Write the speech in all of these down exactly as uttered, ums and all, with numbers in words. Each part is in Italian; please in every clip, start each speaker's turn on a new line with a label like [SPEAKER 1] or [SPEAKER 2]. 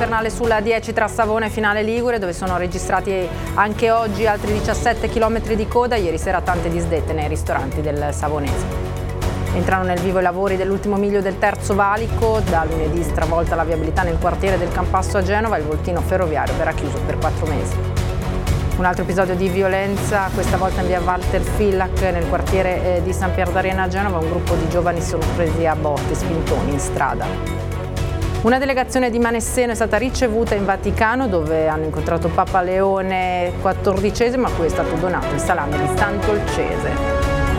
[SPEAKER 1] infernale sulla A dieci tra Savona e Finale Ligure, dove sono registrati anche oggi altri diciassette chilometri di coda. Ieri sera tante disdette nei ristoranti del Savonese. Entrano nel vivo i lavori dell'ultimo miglio del terzo valico. Da lunedì stravolta la viabilità nel quartiere del Campasso a Genova. Il voltino ferroviario verrà chiuso per quattro mesi. Un altro episodio di violenza, questa volta in via Walter Fillac, nel quartiere di San Pier d'Arena a Genova. Un gruppo di giovani sono presi a botte, spintoni in strada. Una delegazione di Manesseno è stata ricevuta in Vaticano, dove hanno incontrato Papa Leone quattordicesimo, a cui è stato donato il salame di Sant'Olcese.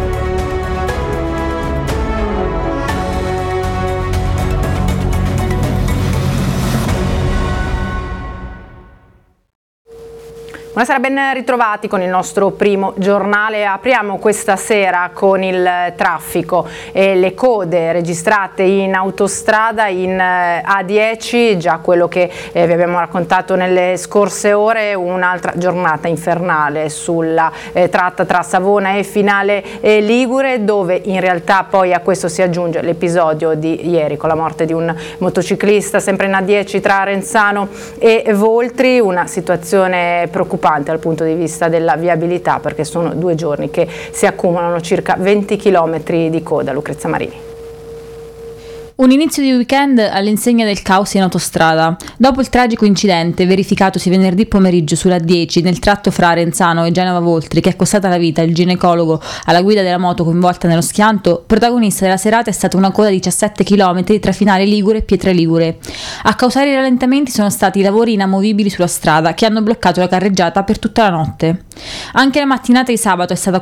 [SPEAKER 1] Buonasera, ben ritrovati con il nostro primo giornale. Apriamo questa sera con il traffico e le code registrate in autostrada in A dieci, già quello che eh, vi abbiamo raccontato nelle scorse ore, un'altra giornata infernale sulla eh, tratta tra Savona e Finale e Ligure, dove in realtà poi a questo si aggiunge l'episodio di ieri con la morte di un motociclista sempre in A dieci tra Arenzano e Voltri, una situazione preoccupante dal punto di vista della viabilità, perché sono due giorni che si accumulano circa venti chilometri di coda. Lucrezia Marini.
[SPEAKER 2] Un inizio di weekend all'insegna del caos in autostrada. Dopo il tragico incidente verificatosi venerdì pomeriggio sulla A dieci nel tratto fra Arenzano e Genova Voltri, che è costata la vita al ginecologo alla guida della moto coinvolta nello schianto, protagonista della serata è stata una coda di diciassette chilometri tra Finale Ligure e Pietra Ligure. A causare i rallentamenti sono stati i lavori inamovibili sulla strada, che hanno bloccato la carreggiata per tutta la notte. Anche la mattinata di sabato è stata